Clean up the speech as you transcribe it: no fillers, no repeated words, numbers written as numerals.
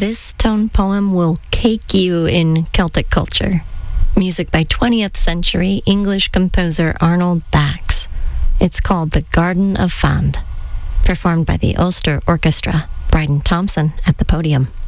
This tone poem will cake you in Celtic culture. Music by 20th century English composer Arnold Bax. It's called The Garden of Fand, performed by the Ulster Orchestra. Bryden Thompson at the podium.